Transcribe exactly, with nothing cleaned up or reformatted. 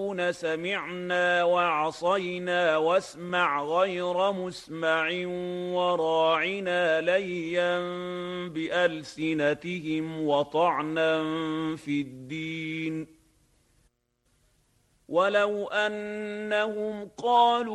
سمعنا وعصينا واسمع غير مسمع وراعنا ليا بألسنتهم وطعنا في الدين ولو أنهم قالوا